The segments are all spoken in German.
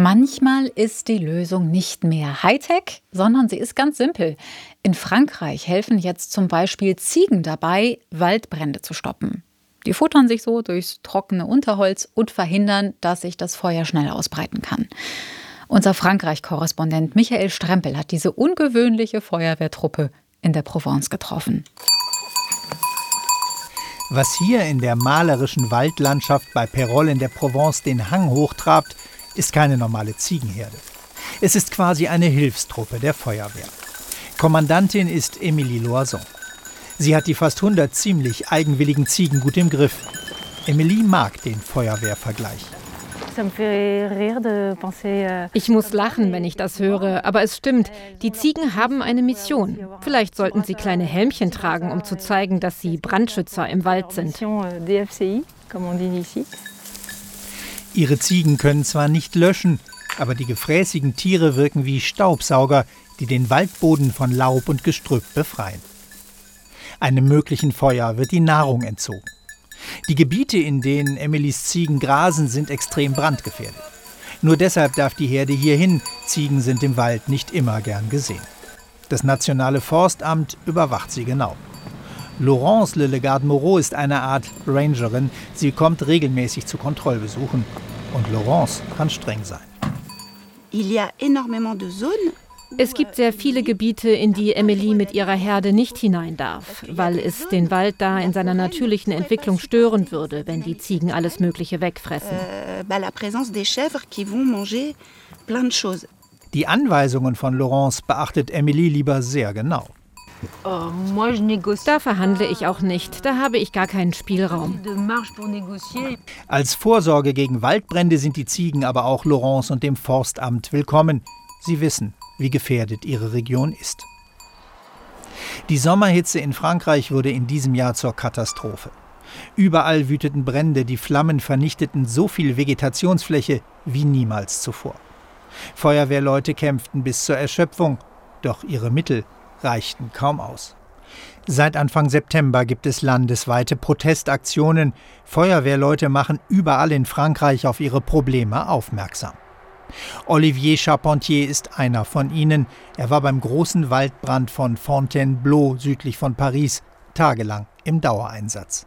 Manchmal ist die Lösung nicht mehr Hightech, sondern sie ist ganz simpel. In Frankreich helfen jetzt zum Beispiel Ziegen dabei, Waldbrände zu stoppen. Die futtern sich so durchs trockene Unterholz und verhindern, dass sich das Feuer schnell ausbreiten kann. Unser Frankreich-Korrespondent Michael Strempel hat diese ungewöhnliche Feuerwehrtruppe in der Provence getroffen. Was hier in der malerischen Waldlandschaft bei Pérols in der Provence den Hang hochtrabt, ist keine normale Ziegenherde. Es ist quasi eine Hilfstruppe der Feuerwehr. Kommandantin ist Émilie Loison. Sie hat die fast 100 ziemlich eigenwilligen Ziegen gut im Griff. Émilie mag den Feuerwehrvergleich. Ich muss lachen, wenn ich das höre, aber es stimmt, die Ziegen haben eine Mission. Vielleicht sollten sie kleine Helmchen tragen, um zu zeigen, dass sie Brandschützer im Wald sind. Ihre Ziegen können zwar nicht löschen, aber die gefräßigen Tiere wirken wie Staubsauger, die den Waldboden von Laub und Gestrüpp befreien. Einem möglichen Feuer wird die Nahrung entzogen. Die Gebiete, in denen Emilies Ziegen grasen, sind extrem brandgefährdet. Nur deshalb darf die Herde hierhin. Ziegen sind im Wald nicht immer gern gesehen. Das nationale Forstamt überwacht sie genau. Laurence Lelegarde-Moreau ist eine Art Rangerin. Sie kommt regelmäßig zu Kontrollbesuchen. Und Laurence kann streng sein. Es gibt sehr viele Gebiete, in die Émilie mit ihrer Herde nicht hinein darf, weil es den Wald da in seiner natürlichen Entwicklung stören würde, wenn die Ziegen alles Mögliche wegfressen. Die Anweisungen von Laurence beachtet Émilie lieber sehr genau. Da verhandle ich auch nicht, da habe ich gar keinen Spielraum. Als Vorsorge gegen Waldbrände sind die Ziegen aber auch Laurence und dem Forstamt willkommen. Sie wissen, wie gefährdet ihre Region ist. Die Sommerhitze in Frankreich wurde in diesem Jahr zur Katastrophe. Überall wüteten Brände, die Flammen vernichteten so viel Vegetationsfläche wie niemals zuvor. Feuerwehrleute kämpften bis zur Erschöpfung, doch ihre Mittel reichten kaum aus. Seit Anfang September gibt es landesweite Protestaktionen. Feuerwehrleute machen überall in Frankreich auf ihre Probleme aufmerksam. Olivier Charpentier ist einer von ihnen. Er war beim großen Waldbrand von Fontainebleau südlich von Paris tagelang im Dauereinsatz.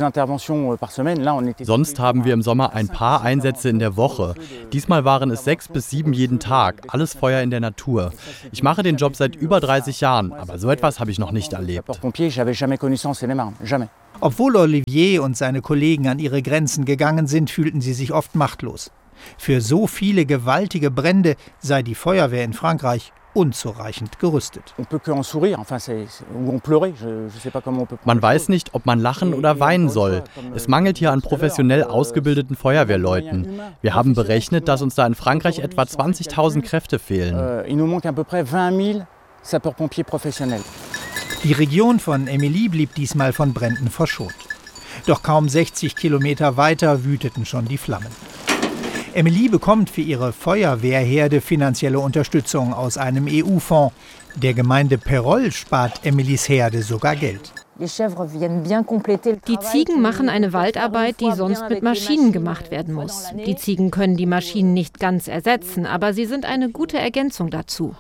Sonst haben wir im Sommer ein paar Einsätze in der Woche. Diesmal waren es 6 bis 7 jeden Tag. Alles Feuer in der Natur. Ich mache den Job seit über 30 Jahren, aber so etwas habe ich noch nicht erlebt. Obwohl Olivier und seine Kollegen an ihre Grenzen gegangen sind, fühlten sie sich oft machtlos. Für so viele gewaltige Brände sei die Feuerwehr in Frankreich unzureichend gerüstet. Man weiß nicht, ob man lachen oder weinen soll. Es mangelt hier an professionell ausgebildeten Feuerwehrleuten. Wir haben berechnet, dass uns da in Frankreich etwa 20.000 Kräfte fehlen. Die Region von Émilie blieb diesmal von Bränden verschont. Doch kaum 60 Kilometer weiter wüteten schon die Flammen. Émilie bekommt für ihre Feuerwehrherde finanzielle Unterstützung aus einem EU-Fonds. Der Gemeinde Pérols spart Émilies Herde sogar Geld. Die Ziegen machen eine Waldarbeit, die sonst mit Maschinen gemacht werden muss. Die Ziegen können die Maschinen nicht ganz ersetzen, aber sie sind eine gute Ergänzung dazu.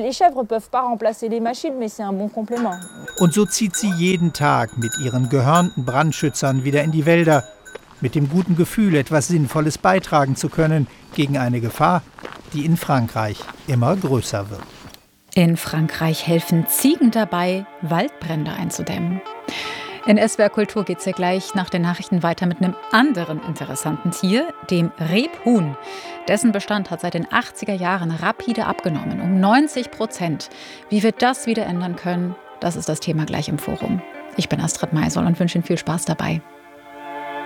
Und so zieht sie jeden Tag mit ihren gehörnten Brandschützern wieder in die Wälder, mit dem guten Gefühl, etwas Sinnvolles beitragen zu können gegen eine Gefahr, die in Frankreich immer größer wird. In Frankreich helfen Ziegen dabei, Waldbrände einzudämmen. In SWR Kultur geht es ja gleich nach den Nachrichten weiter mit einem anderen interessanten Tier, dem Rebhuhn. Dessen Bestand hat seit den 80er Jahren rapide abgenommen, um 90%. Wie wir das wieder ändern können, das ist das Thema gleich im Forum. Ich bin Astrid Maisoll und wünsche Ihnen viel Spaß dabei.